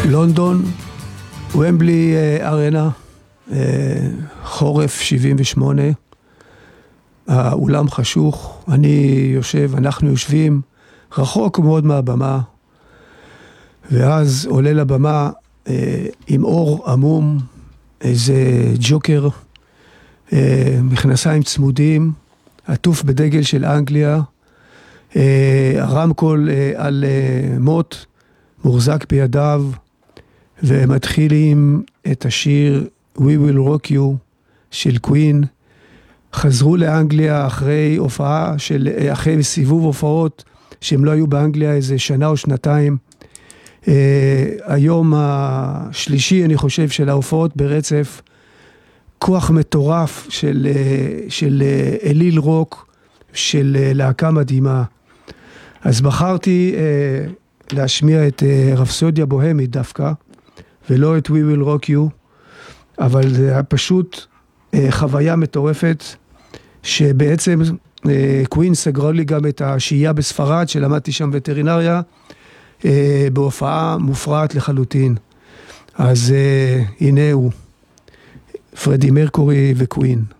לונדון, ומבלי ארנה, חורף 78, האולם חשוך, אנחנו יושבים רחוק מאוד מהבמה, ואז עולה לבמה עם אור עמום, איזה ג'וקר, מכנסיים צמודים, עטוף בדגל של אנגליה, הרמקול על מוט, מוחזק בידיו, ומתחילים את השיר We Will Rock You של קווין. חזרו לאנגליה אחרי סיבוב הופעות שהם לא היו באנגליה איזה שנה או שנתיים. היום השלישי אני חושב של ההופעות ברצף, כוח מטורף של אליל רוק, של להקה מדהימה. אז בחרתי להשמיע את רפסודיה בוהמית דווקא, ולא את We Will Rock You, אבל זה היה פשוט חוויה מטורפת, שבעצם קווין סגרו לי גם את השהייה בספרד, שלמדתי שם וטרינריה, בהופעה מופרעת לחלוטין. אז הנה הוא, פרדי מרקורי וקווין.